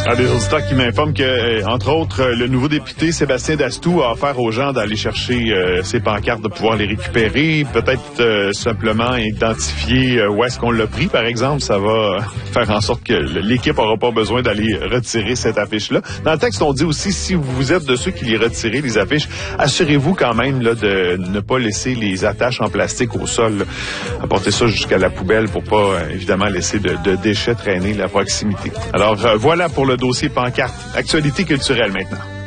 Des auditeurs qui m'informent que, entre autres, le nouveau député Sébastien Dastou a offert aux gens d'aller chercher ces pancartes, de pouvoir les récupérer, peut-être simplement identifier où est-ce qu'on l'a pris, par exemple. Ça va faire en sorte que l'équipe n'aura pas besoin d'aller retirer cette affiche-là. Dans le texte, on dit aussi, si vous êtes de ceux qui les retirez, les affiches, assurez-vous quand même là, de ne pas laisser les attaches en plastique au sol. Là. Apportez ça jusqu'à la poubelle pour pas, évidemment, laisser de déchets traîner à proximité. Alors, voilà pour le dossier pancarte. Actualité culturelle maintenant.